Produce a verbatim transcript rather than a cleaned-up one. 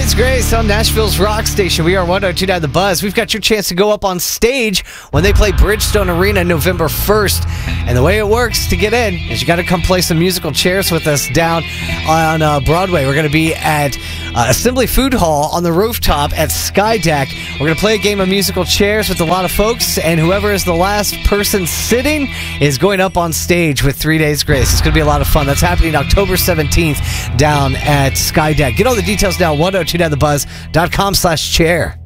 Days Grace on Nashville's Rock Station. We are one oh two point nine The Buzz. We've got your chance to go up on stage when they play Bridgestone Arena November first. And the way it works to get in is you got to come play some musical chairs with us down on uh, Broadway. We're going to be at uh, Assembly Food Hall on the rooftop at Sky Deck. We're going to play a game of musical chairs with a lot of folks, and whoever is the last person sitting is going up on stage with Three Days Grace. It's going to be a lot of fun. That's happening October seventeenth down at Sky Deck. Get all the details now, one oh two nine the buzz dot com slash chair.